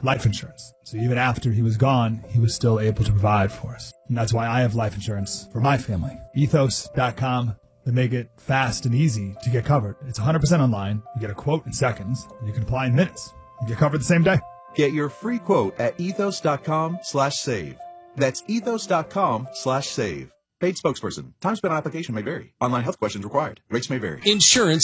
life insurance. So even after he was gone, he was still able to provide for us. And that's why I have life insurance for my family. Ethos.com. They make it fast and easy to get covered. It's 100% online. You get a quote in seconds. You can apply in minutes. You get covered the same day. Get your free quote at ethos.com/save. That's ethos.com/save. Paid spokesperson. Time spent on application may vary. Online health questions required. Rates may vary. Insurance